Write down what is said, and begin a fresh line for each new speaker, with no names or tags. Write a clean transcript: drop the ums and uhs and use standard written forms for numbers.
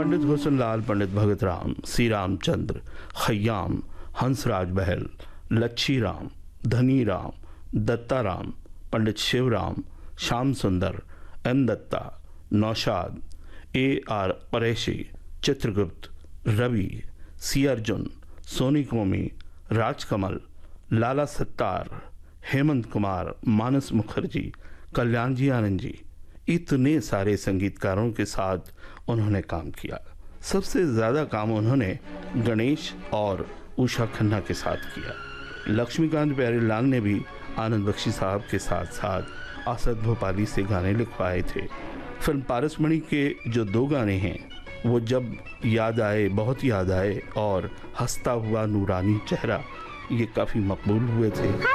पंडित हुसनलाल, पंडित भगत राम, सी रामचंद्र, खयाम, हंसराज बहल, लच्छी राम, धनी राम, दत्ता राम, पंडित शिवराम, श्याम सुंदर, M Dutta, Naushad, A R परेशी, Chitragupta, Ravi, सी अर्जुन, सोनी कोमी, राजकमल, लाला सत्तार, हेमंत कुमार, मानस मुखर्जी, कल्याण जी आनंद जी, इतने सारे संगीतकारों के साथ उन्होंने काम किया। सबसे ज़्यादा काम उन्होंने गणेश और उषा खन्ना के साथ किया। लक्ष्मीकांत प्यारेलाल ने भी आनंद बख्शी साहब के साथ साथ असद भोपाली से गाने लिखवाए थे। फिल्म पारसमणि के जो 2 गाने हैं, वो जब याद आए, बहुत याद आए, और हंसता हुआ नूरानी चेहरा, ये काफ़ी मकबूल हुए थे।